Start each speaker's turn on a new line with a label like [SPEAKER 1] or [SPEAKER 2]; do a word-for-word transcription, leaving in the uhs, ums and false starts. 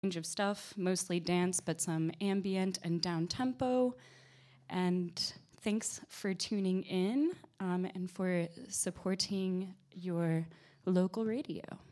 [SPEAKER 1] range of stuff, mostly dance, but some ambient and down-tempo. And thanks for tuning in um, and for supporting your local radio.